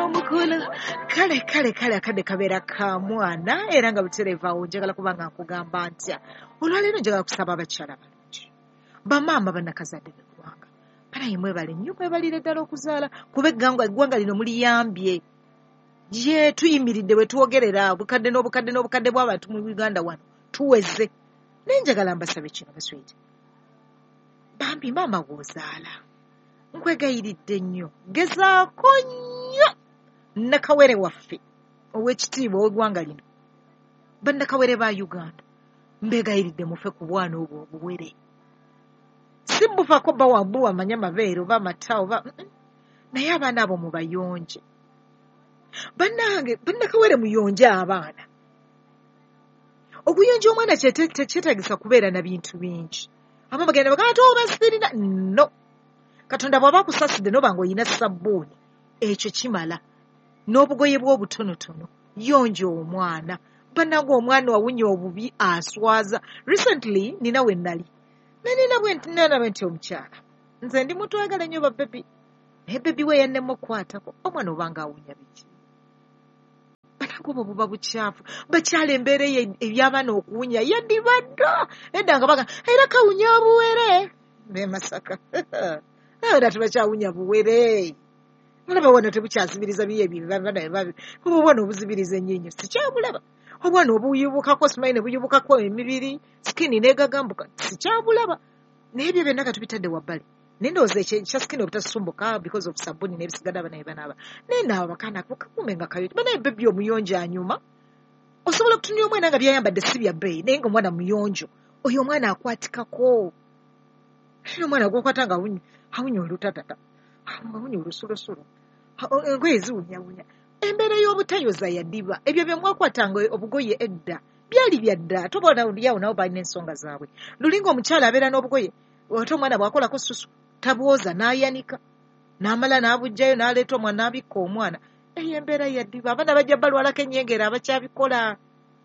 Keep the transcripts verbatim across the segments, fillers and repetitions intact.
omukulu kale kale kale akadde kabeera ka mwana era nga butereevu awo njagala kuba nga nkugamba ntya olwaleero njagala kusaba abakyala balungi bamaama bannakazadde beggwanga banaye mwebale nnyo mwebalire ddala okuzaala kuba eggwanga lino muliyambye ye tuyimiridde bwe twogerera obukadde n'obukadde n'obukadde bw'abantu mu Uganda wano tuweze naye njagala mbasabe kino baswiti bambi maama w'ozaala nkwegayiridde nnyo gezaako nnyo nnakawere waffe ow'ekitiibwa ow'eggwanga lino bannakawere ba Uganda mbegayiridde mufe ku bwana obwo obuwere si bufaako bba wambu wamanya mabeere oba amata oba naye abaana abo mubayonje bannange bannakawere muyonje abaana okuyonja omwana kyetaagisa kubeera na bintu bingi abamu bagenda bagamba ati oba sirina no Katonda bw'aba akusasidde n'oba ng'olina sabbuuni ekyo kimala n'obugoye bw'obutonotono yonja omwana bannange omwana wawunya obubi aswaza recently nina we nnali naninabe nti omukyala nze ndi mutwagala nnyo babebi naye bebi we yannemu okukwatako omwana obanga awunya biki bannange obwo buba bukyafu bakyala embeera eby'abaana okuwunya yandibadda edda nga baga era kawunya obuwere bemasaka era tebakyawunya buwere olaba obwana tebukyazibiriza biye obwana obuzibiriza ennyinyo sikyabulaba obwana obuyubukako simanyi ne buyubukako emibiri sikini n'egagambuka sikyabulaba naye ebyo byonna katubitadde wabbali naye ndowooza ekya sikini obutasumbuka because of sabbuuni n'ebisigadde abana banaaba naye naawe bakaana kakume nga kayo banaye bebi omuyonjo anyuma osobola okutunira omwana nga byayambadde si bya bbeeyi naye nga omwana muyonjo oyo omwana akwatikako era omwana gwokwata nga awunya olutatata awunya olusulosulo engoye ziwunyawunya embeera y'obutayoza yaddiba ebyo bye mwakwatanga obugoye edda byali byadda tobona ndiawo nabo balina ensonga zaabwe lulinga omukyala abeera n'obugoye ate omwana bwakolako susu tabwoza n'ayanika n'amala n'abujjayo n'aleeta omwana n'abikka omwana eyo embeera yaddiba abaana bajja balwalako ennyengera abakyabikola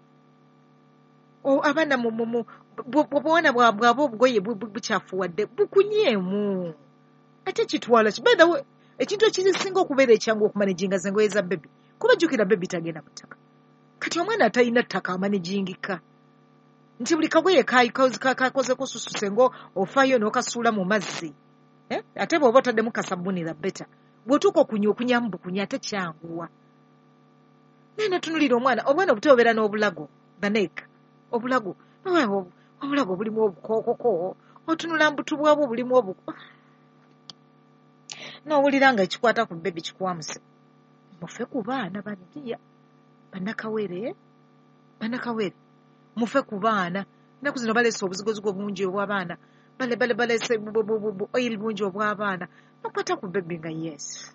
abaana bwobwana bwaba obugoye bukyafuwadde bukunyeemu ate kitwala kibeerawo ekintu ekisinga okubeera ekyangu okumanejinga ze ngoye za bebi kuba jjukira bebi tagenda mu ttaka kati omwana atalina ttaka amanejingika nti buli kagoye kakozeko sususe ngo ofaayo n'okasuula mu mazzi ate bw'oba otaddemu kasabbuunira beta bw'otuuka okunya okunyamu bukunya ate kyanguwa naye natunulira omwana obwana obuto obeera n'obulago baneeka obulago obulago bulimu obukookoko otunula mbutu bwabwo bulimu obuko n'owulira nga ekikwata ku bebi kikwamuse mufe ku baana bandiya bannakawere bannakawere mufe ku baana ennaku zino baleese obuzigozigo bungi obw'abaana bale bale baleese oyiri bungi obw'abaana bakwata ku bebi nga yes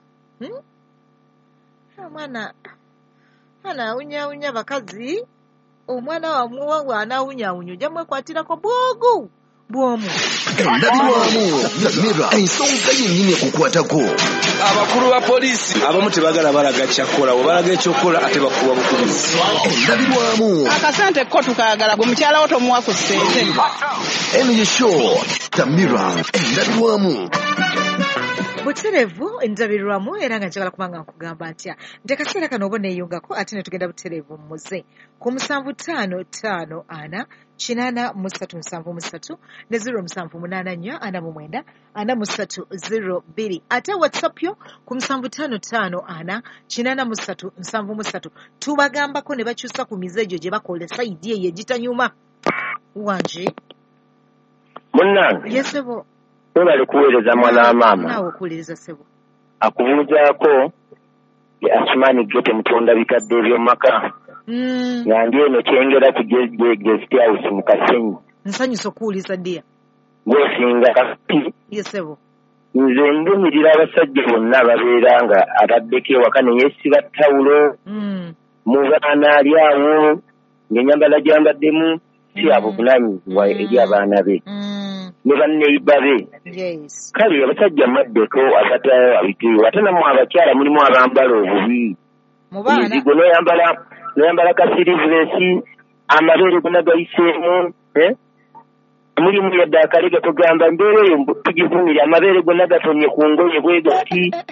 omwana ana awunyawunya bakazi omwana wamuwa anaawunyawunya ojja mwekwatirako bwogu bwomu endabirwamu mira ensonga yennyini ekukwatako abakulu ba poliisi abamu tebagala balaga kyakola webalaga ekyokola ate bakuba bukubizi endabirwamu akasente ko tukayagala gwe mukyala wo tomuwa ku ssente emisho tamira endabirwamu butereevu endabirwamu era nga njagala kubanga nkugamba ntya nti akaseera kano oba neeyungako ate ne tugenda butereevu muze ku musanvu ttaano ttaano ana kinaana mu ssatu musanvu mu ssatu ne ziro musanvu munaana nnya ana mu mwenda ana mu ssatu ziro bbiri ate whatsapp yo ku musanvu ttaano ttaano ana kinaana mu ssatu musanvu mu ssatu tubagambako ne bakyusa ku mizeegyo gye bakola sayidi eyo egitanyuma wangi munnange yesebo webale kuweereza mwana wa maama naawe okuwuliriza sebo akubuuzaako ye Asumani Gete mutunda bikadde eby'omumaka nga ndi eno kyengera ku guest house mu Kasenyi nsanyusa okuwuliza ddiya ng'osinga kati yesebo nze mbumirira abasajja bonna babeera nga ataddeko ewaka ne yeesiba ttawulo mu baana ali awo ng'enyambala gyambaddemu si abuvunaanyizibwa eri abaana be ne banneiba be kale abasajja maddeko abataayo abitiibwa ate nammwe abakyala mulimu abambala obubi emizigo noyambala noyambala kasirivulesi amabeere gona gayiseemu mulimu yadde akale gatugamba mbeera eyo tugivumire amabeere gonna gatonye ku ngoye bwe gati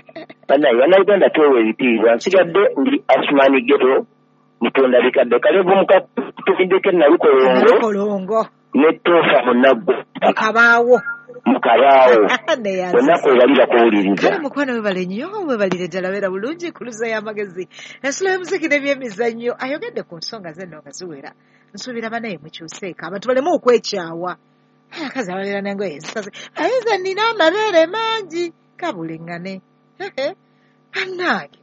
banaye bannayuganda twewa ebitiibwa nsigadde ndi Asumani Ghetto mutonda bikadde Kalevu mukatubideko nalukolongo kolongo ne Toofa Munaggo kabaawo mukabaawo bonna kwebali bakuwuliriza kale mukwano webale nnyo webalire ddala beera bulungi kuluza y'amagezi ensula y'omuziki n'ebyemizannyo ayogedde ku nsonga ze nno nga ziwera nsuubira banaye mukyuseeko abantu baleme okwekyawa akazi ababeera nangoye zisaze ayinza nnina amabeere mangi kabulengane bannange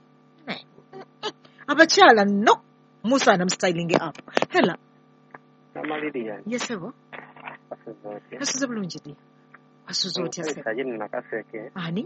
abakyala nno musaana mustyling up hela yesebo asuze bulungi ddi asuze otya se ani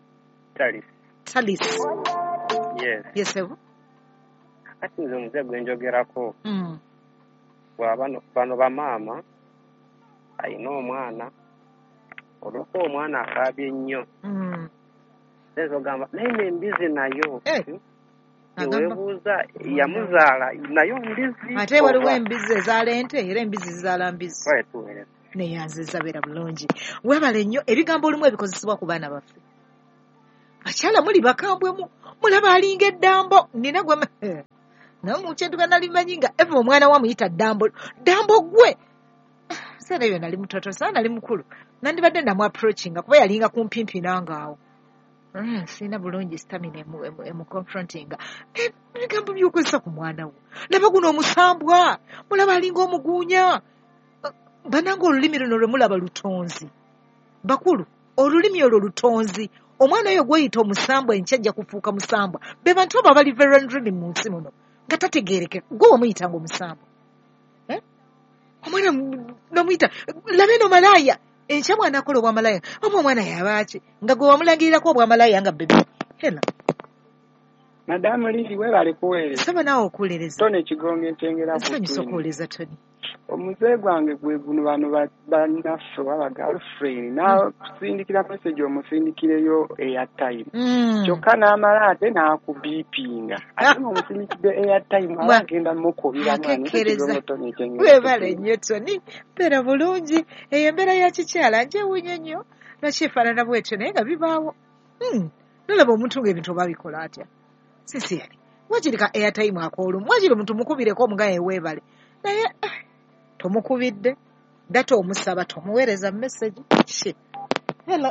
talis yesebo kati nze omuze gwe njogerako bw'abano bano bamaama ayina omwana olwokuba omwana akaabye nnyo ezo gamba naye nembizi nayo webuuza yamuzaala nayo mbizi ate waliwo embizi ezaala ente era embizi zizaala mbizi neyanziza beera bulungi webale nnyo ebigambo olumu ebikozesebwa ku baana baffe bakyala muli bakambwemu mulaba alinga eddambo nina gwe naye mukyentuga nalimanyi nga eva omwana wamuyita ddambo ddambo gwe seera eyo nali mutoto saa nali mukulu nandibadde namu approachinga kuba yalinga kumpimpi nangaawo siina bulungi stamina emuconfrontinga ebigambo byokozesa ku mwana wo laba guno omusambwa mulaba alinga omuguunya bananga olulimi luno lwe mulaba lutonzi bakulu olulimi olwo lutonzi omwana oyo gweyita omusambwa enkya ajja kufuuka musambwa be bantu abo abali verandrini mu nsi muno nga tategeereke gwe wamuyitanga omusambwa omwana nomuyita laba eno malaaya enkya mwana akola obwamalaaya oba omwana yabaaki nga gwe wamulangirirako obwamalaaya nga bebe hela madamu Lili webale kuweereza saba naawe okuwulereza tone kigonge ntengera nsanyusa okuwuleza toni omuze gwange gwe guno bano bannaffe waba girlfriend nakusindikira message omusindikireyo airtime kyokka n'amala ate n'akubiipinga ate omusindikidde airtime aba agenda mukubira webale nnyo toni mbeera bulungi eyo embeera ya kikyala njewunya nnyo nakyefaanana bwetyo naye nga bibaawo nolaba omuntu ng'ebintu oba bikola atya sisiyali wagirika airtime akoolumu wagira omuntu mukubireko omugaye weebale naye tomukubidde data omusaba tomuweereza message she hela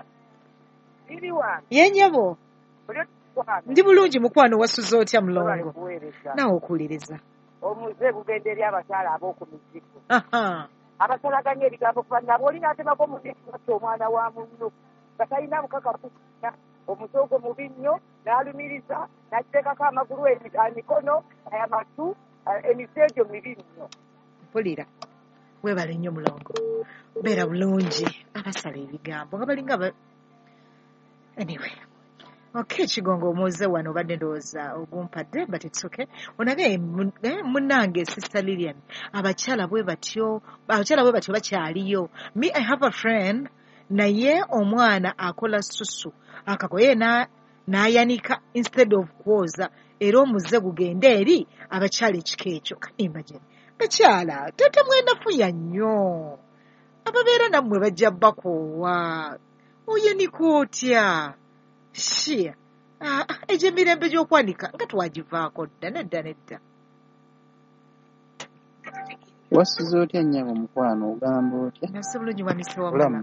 yenyabo ndi bulungi mukwano wasuza otya mulongo naawe okuwuliriza omuze gugenda eri abakyala ab'oku mizigo abasalaganya ebigambo kubanabo olina atemako omuziki ati omwana wa munno nga talina mukakafu omuze ogwo mubi nnyo n'alumiriza n'akiteekako amagulu emikono amatu emisejo mibi nnyo mpulira webale nnyo mulongo beera bulungi abasala ebigambo nga balinga anyway okay ekigongo omuze wano obadde ndowooza ogumpadde but it's okay onage munnange sister Lilian abakyala bwe batyo abakyala bwe batyo bakyaliyo me I have a friend naye omwana akola susu akakoye na n'ayanika instead of kwoza era omuze gugenda eri abakyala ekika ekyo kanimagine bakyala tete mwenafuya nnyo ababeera nammwe bajja bakoowa oyanika otya shia egyo emirembe gy'okwanika nga twagivaako dda nedda nedda wasuze otya nnyabo mukwano ogamba otya nasi bulungi mwamisi wamula